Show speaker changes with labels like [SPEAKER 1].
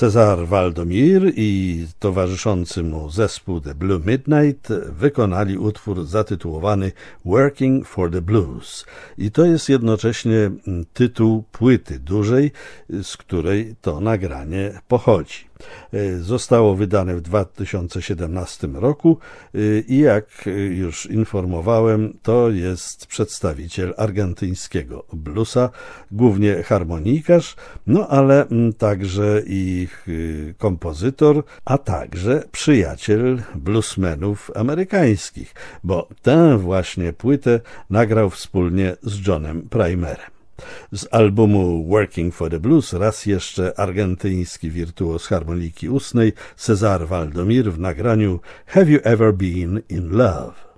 [SPEAKER 1] Cezar Valdomir i towarzyszący mu zespół The Blue Midnight wykonali utwór zatytułowany Working for the Blues. I to jest jednocześnie tytuł płyty dużej, z której to nagranie pochodzi. Zostało wydane w 2017 roku i jak już informowałem, to jest przedstawiciel argentyńskiego bluesa, głównie harmonikarz, no ale także i kompozytor, a także przyjaciel bluesmenów amerykańskich, bo tę właśnie płytę nagrał wspólnie z Johnem Primerem. Z albumu Working for the Blues raz jeszcze argentyński wirtuoz harmoniki ustnej Cezar Valdomir w nagraniu Have You Ever Been in Love?